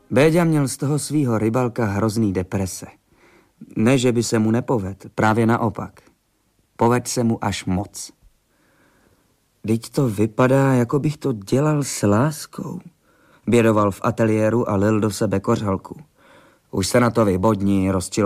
Béďa měl z toho svýho rybalka hrozný deprese. Ne, že by se mu nepoved, právě naopak. Poved se mu až moc. Vždyť to vypadá, jako bych to dělal s láskou. Bědoval v ateliéru a lil do sebe kořalku. Už se na to vybodni, rozčil